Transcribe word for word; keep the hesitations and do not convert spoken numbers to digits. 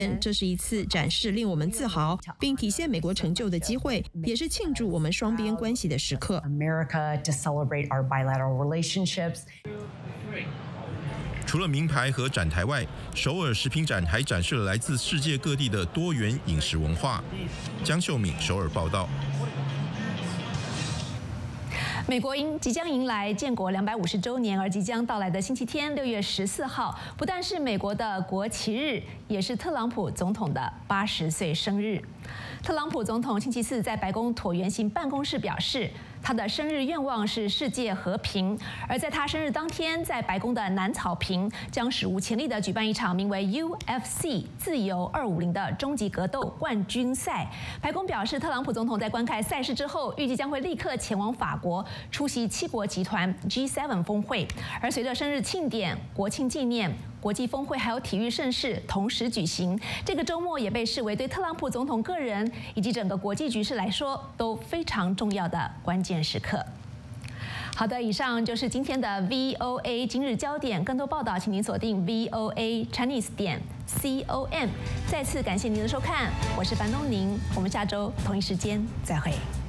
这是一次展示令我们自豪并体现美国成就的机会，也是庆祝我们双边关系的时刻。 America to celebrate our bilateral relationships. 除了名牌和展台外，首尔食品展还展示了来自世界各地的多元饮食文化。江秀敏首尔报道。 美国因即将迎来建国两百五十周年而即将到来的星期天，六月十四号，不但是美国的国旗日，也是特朗普总统的八十岁生日。特朗普总统星期四在白宫椭圆形办公室表示，他的生日愿望是世界和平。而在他生日当天，在白宫的南草坪将史无前例地举办一场名为 U F C 自由二五零的终极格斗冠军赛。白宫表示，特朗普总统在观看赛事之后，预计将会立刻前往法国出席七国集团 G 七 峰会。而随着生日庆典、国庆纪念、国际峰会还有体育盛事同时举行，这个周末也被视为对特朗普总统个人以及整个国际局势来说都非常重要的关键时刻。好的，以上就是今天的 V O A 今日焦点，更多报道请您锁定 V O A Chinese 点 com。再次感谢您的收看，我是樊东宁，我们下周同一时间再会。